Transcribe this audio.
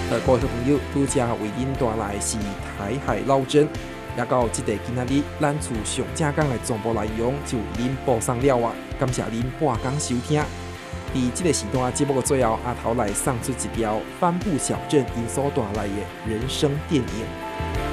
各位好朋友，拄则为恁带来是台海捞针，也到即个今仔日咱厝上正讲的全部内容就为恁播送了啊！感谢恁半工收听。伫即个时段节目的最后，阿头来送出一条帆布小镇因所带来的人生电影。